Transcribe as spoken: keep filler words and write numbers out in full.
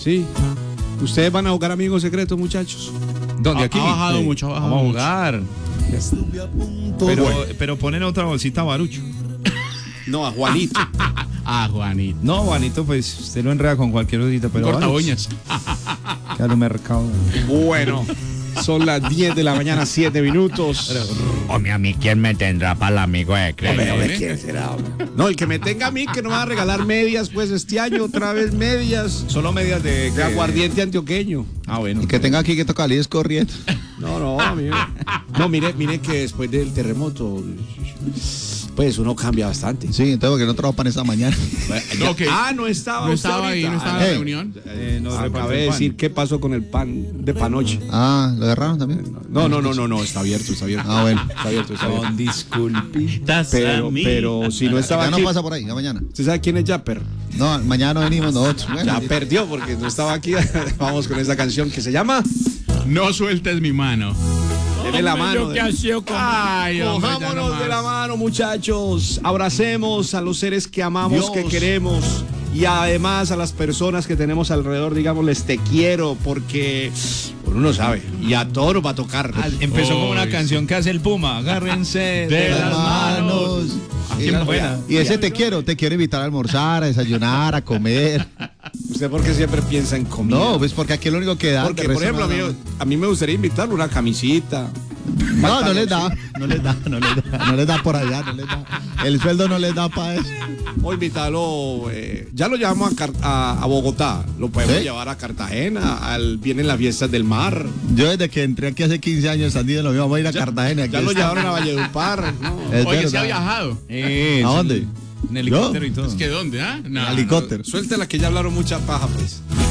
Sí. ¿Ustedes van a jugar Amigos Secretos, muchachos? ¿Dónde? Ha, Aquí. ha bajado Sí. mucho, ha bajado Vamos a mucho. jugar. Pero, pero ponen otra bolsita a Barucho. No, a Juanito. Ah, Juanito. No, Juanito, pues usted lo enreda con cualquier cosita, pero Corta Baruch, uñas. que a lo mercado. Bueno, son las diez de la mañana, siete minutos. Hombre, a mí, ¿quién me tendrá para el amigo de Hombre, crédito? hombre, ¿quién será, hombre? No, el que me tenga a mí, que no me va a regalar medias, pues este año otra vez medias Solo medias de, de aguardiente antioqueño. Ah, bueno. Y que tenga aquí que tocar es corriente. No, no, amigo. No, mire, mire que después del terremoto, pues uno cambia bastante. Sí, entonces porque no trabajan esta mañana. No, que Ah, no estaba no usted estaba ahí, ahorita. no estaba en la Hey. reunión. Eh, nos Acabé repartió de el pan. decir qué pasó con el pan de panoche. Ah, ¿lo agarraron también? No, no, no, no, no, está abierto, está abierto. Ah, bueno. Está abierto, está abierto. Con disculpi. Pero, pero si no estaba Ya no aquí, pasa por ahí, ya mañana. ¿usted sabe quién es Japper? No, mañana no venimos nosotros. Bueno, Ya perdió porque no estaba aquí. Vamos con esa canción que se llama No sueltes mi mano. Deme la mano. ¿Qué ha sido con... Ay, hombre, ya Cojámonos no de la más. mano, muchachos. Abracemos a los seres que amamos, Dios. que queremos. Y además a las personas que tenemos alrededor, digámosles te quiero, porque uno no sabe. Y a todos nos va a tocar. Ah, Empezó con una Uy, canción que hace el Puma. Agárrense de, las manos. Y, Qué buena. y ese te quiero, te quiero invitar a almorzar, a desayunar, a comer. ¿Usted por qué siempre piensa en comida? No, pues porque aquí es lo único que da. Porque, de por resto ejemplo, a no mí, da. a mí me gustaría invitarle una camisita. No, no les da, no les da, no les da, no les da por allá, no les da. El sueldo no les da para eso. O invitarlo, eh, ya lo llevamos a, Car- a, a Bogotá, lo podemos ¿Sí? llevar a Cartagena, al, vienen las fiestas del mar. Yo desde que entré aquí hace quince años están diciendo lo mismo, vamos a ir a Cartagena. Ya aquí lo está. llevaron a Valledupar. ¿no? Es Oye, se verdad. ha viajado. Eh, ¿A dónde? En helicóptero y todo. Es que ¿dónde, ah? No. Helicóptero. Suéltela que ya hablaron mucha paja, pues.